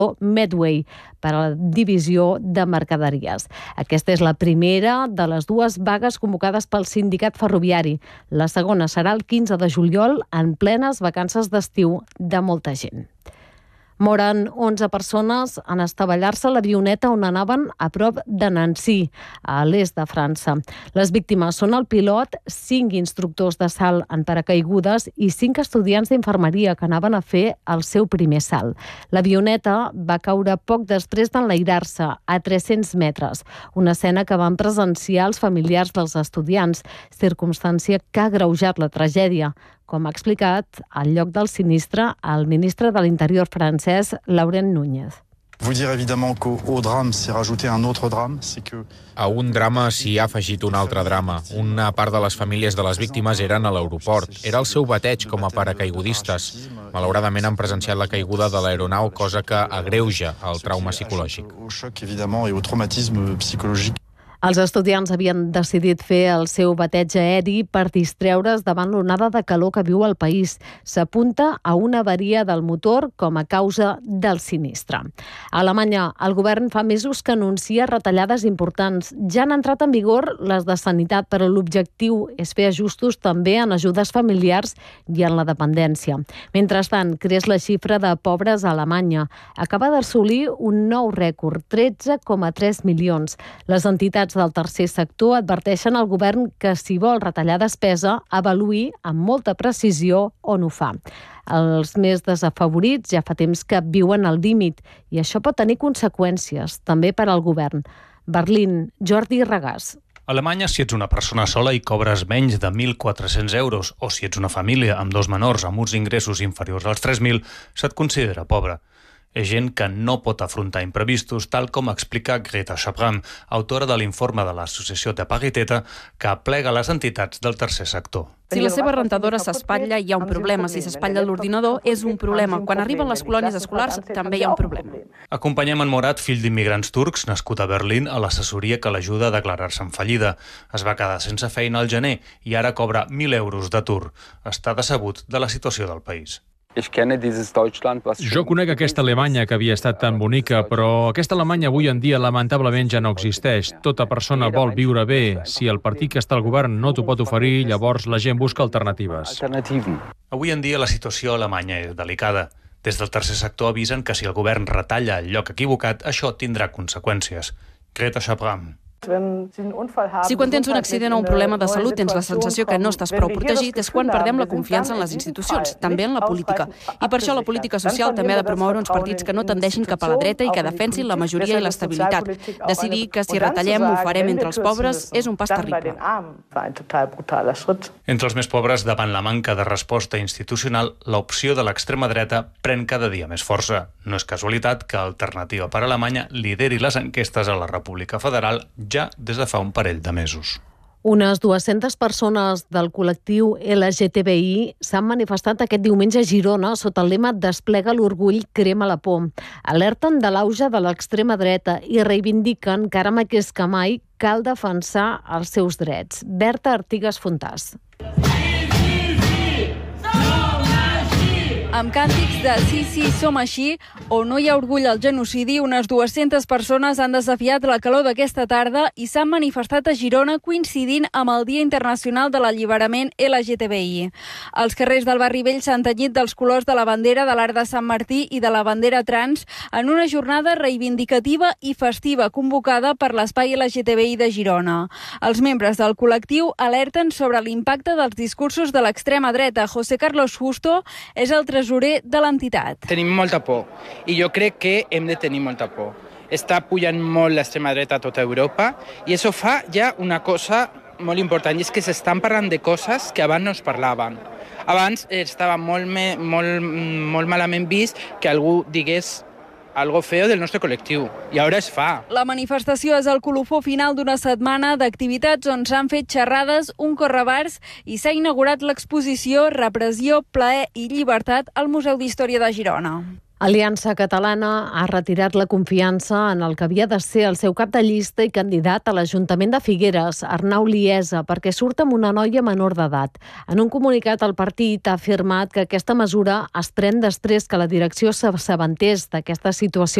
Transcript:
Medway per a la divisió de mercaderies. Aquesta és la primera de les dues vagues convocades pel sindicat ferroviari. La segona serà el 15 de juliol, en plenes vacances d'estiu de molta gent. Moren 11 persones en estavellar-se a l'avioneta on anaven a prop de Nancy, a l'est de França. Les víctimes són el pilot, 5 instructors de salt en paracaigudes i 5 estudiants d'infermeria que anaven a fer el seu primer salt. L'avioneta va caure poc després d'enlairar-se a 300 metres, una escena que van presenciar els familiars dels estudiants, circumstància que ha agreujat la tragèdia. Com ha explicat al lloc del sinistre el ministre de l'Interior francès, Laurent Núñez. Vous dire évidemment qu'au drame s'est rajouté un autre drame, c'est que... A un drama s'hi ha afegit un altre drama. Una part de les famílies de les víctimes eren a l'aeroport. Era el seu bateig com a paracaigudistes. Malauradament han presenciat la caiguda de l'aeronau, cosa que agreuja el trauma psicològic. Au choc, évidemment, et au traumatisme psychologique. Els estudiants havien decidit fer el seu bateig aeri per distreure's davant l'onada de calor que viu el país. S'apunta a una avaria del motor com a causa del sinistre. A Alemanya, el govern fa mesos que anuncia retallades importants. Ja han entrat en vigor les de sanitat, però l'objectiu és fer ajustos també en ajudes familiars i en la dependència. Mentrestant, creix la xifra de pobres a Alemanya. Acaba d'assolir un nou rècord, 13,3 milions. Les entitats del tercer sector adverteixen al govern que si vol retallar despesa, avaluï amb molta precisió on ho fa. Els més desafavorits ja fa temps que viuen al límit i això pot tenir conseqüències també per al govern. Berlín, Jordi Regàs. A Alemanya, si ets una persona sola i cobres menys de 1.400 euros o si ets una família amb 2 menors amb uns ingressos inferiors als 3.000, se't considera pobre. És gent que no pot afrontar imprevistos, tal com explica Greta Schapram, autora de l'informe de l'Associació de Pariteta, que aplega les entitats del tercer sector. Si la seva rentadora s'espatlla, hi ha un problema. Si s'espatlla l'ordinador, és un problema. Quan arriben les colònies escolars, també hi ha un problema. Acompanyem en Morat, fill d'immigrants turcs, nascut a Berlín, a l'assessoria que l'ajuda a declarar-se en fallida. Es va quedar sense feina al gener i ara cobra 1.000 euros d'atur. Està decebut de la situació del país. Jo conec aquesta Alemanya que havia estat tan bonica, però aquesta Alemanya avui en dia lamentablement ja no existeix. Tota persona vol viure bé. Si el partit que està al govern no t'ho pot oferir, llavors la gent busca alternatives. Avui en dia la situació a Alemanya és delicada. Des del tercer sector avisen que si el govern retalla el lloc equivocat, això tindrà conseqüències. Greta Schapram. Si quan tens un accident o un problema de salut tens la sensació que no estàs prou protegit, és quan perdem la confiança en les institucions, també en la política. I per això la política social també ha de promoure uns partits que no tendeixin cap a la dreta i que defensin la majoria i l'estabilitat. Decidir que si retallem ho farem entre els pobres és un pas terrible. Entre els més pobres, davant la manca de resposta institucional, l'opció de l'extrema dreta pren cada dia més força. No és casualitat que Alternativa per Alemanya lideri les enquestes a la República Federal ja des de fa un parell de mesos. Unes 200 persones del col·lectiu LGTBI s'han manifestat aquest diumenge a Girona sota el lema Desplega l'orgull, crema la por. Alerten de l'auge de l'extrema dreta i reivindiquen que ara més que mai cal defensar els seus drets. Berta Artigas Fontàs. Amb càntics de Sí, sí, som així o No hi ha orgull al genocidi, unes 200 persones han desafiat la calor d'aquesta tarda i s'han manifestat a Girona coincidint amb el Dia Internacional de l'Alliberament LGTBI. Els carrers del barri vell s'han tenyit dels colors de la bandera de l'Arc de Sant Martí i de la bandera trans en una jornada reivindicativa i festiva convocada per l'Espai LGTBI de Girona. Els membres del col·lectiu alerten sobre l'impacte dels discursos de l'extrema dreta. José Carlos Justo és el tresorer de l'entitat. Tenim molta por i jo crec que hem de tenir molta por. Està pujant molt l'extrema dreta a tota Europa i això fa ja una cosa molt important i és que s'estan parlant de coses que abans no es parlaven. Abans estava molt malament vist que algú digués algo feo del nostre col·lectiu, i ara es fa. La manifestació és el colofó final d'una setmana d'activitats on s'han fet xerrades, un correbars i s'ha inaugurat l'exposició Repressió, plaer i llibertat al Museu d'Història de Girona. Aliança Catalana ha retirat la confiança en el que havia de ser el seu cap de llista i candidat a l'Ajuntament de Figueres, Arnau Liesa, perquè surt amb una noia menor d'edat. En un comunicat, el partit ha afirmat que aquesta mesura es pren després que la direcció s'assabentés d'aquesta situació